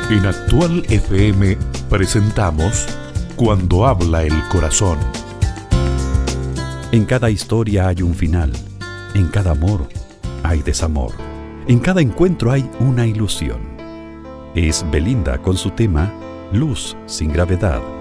En Actual FM presentamos Cuando habla el corazón. En cada historia hay un final, en cada amor hay desamor, en cada encuentro hay una ilusión. Es Belinda con su tema Luz sin gravedad.